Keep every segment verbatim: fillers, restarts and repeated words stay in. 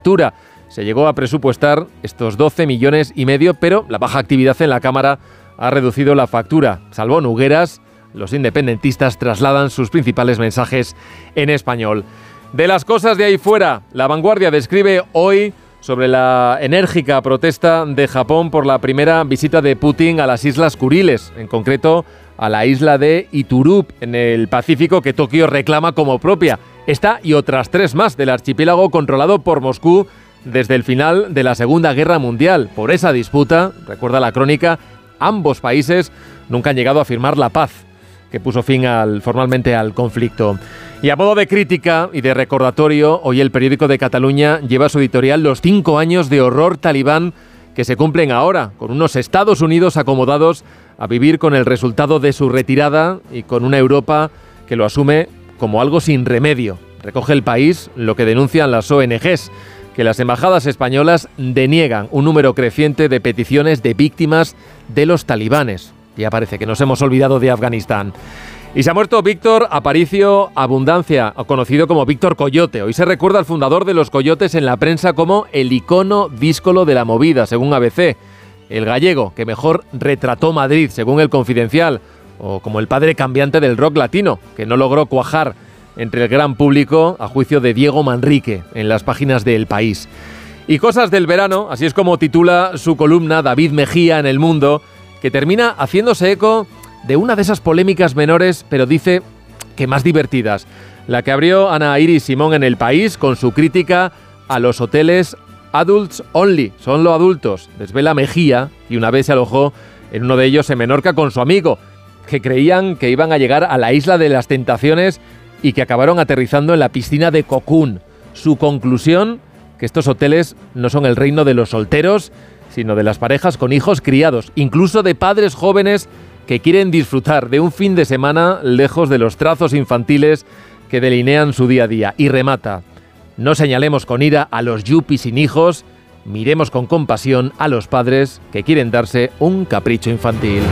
factura. Se llegó a presupuestar estos doce millones y medio, pero la baja actividad en la Cámara ha reducido la factura. Salvo Nogueras, los independentistas trasladan sus principales mensajes en español. De las cosas de ahí fuera, La Vanguardia describe hoy sobre la enérgica protesta de Japón por la primera visita de Putin a las Islas Kuriles, en concreto a la isla de Iturup, en el Pacífico, que Tokio reclama como propia. Esta y otras tres más del archipiélago controlado por Moscú desde el final de la Segunda Guerra Mundial. Por esa disputa, recuerda la crónica, ambos países nunca han llegado a firmar la paz que puso fin al, formalmente al conflicto. Y a modo de crítica y de recordatorio, hoy el periódico de Cataluña lleva a su editorial los cinco años de horror talibán que se cumplen ahora, con unos Estados Unidos acomodados a vivir con el resultado de su retirada y con una Europa que lo asume como algo sin remedio. Recoge El País lo que denuncian las O N Ges, que las embajadas españolas deniegan un número creciente de peticiones de víctimas de los talibanes. Ya parece que nos hemos olvidado de Afganistán. Y se ha muerto Víctor Aparicio Abundancia, conocido como Víctor Coyote. Hoy se recuerda al fundador de los Coyotes en la prensa como el icono díscolo de la movida, según A B C. El gallego que mejor retrató Madrid, según El Confidencial. O como el padre cambiante del rock latino, que no logró cuajar entre el gran público, a juicio de Diego Manrique, en las páginas de El País. Y cosas del verano, así es como titula su columna David Mejía en El Mundo, que termina haciéndose eco de una de esas polémicas menores, pero dice que más divertidas. La que abrió Ana Iris Simón en El País con su crítica a los hoteles Adults Only, solo adultos. Desvela Mejía, y una vez se alojó en uno de ellos en Menorca con su amigo, que creían que iban a llegar a la isla de las tentaciones y que acabaron aterrizando en la piscina de Cocoon. Su conclusión, que estos hoteles no son el reino de los solteros, sino de las parejas con hijos criados, incluso de padres jóvenes que quieren disfrutar de un fin de semana lejos de los trazos infantiles que delinean su día a día. Y remata: no señalemos con ira a los yuppies sin hijos, miremos con compasión a los padres que quieren darse un capricho infantil.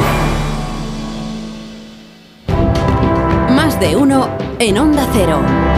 Más de uno en Onda Cero.